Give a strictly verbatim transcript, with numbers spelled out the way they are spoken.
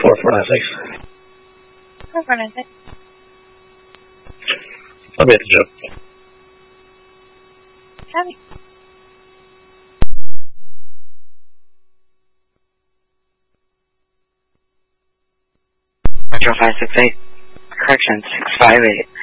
four four nine six. four four nine six. I'll be at the gym. Copy. Metro five six eight. Correction, six five eight.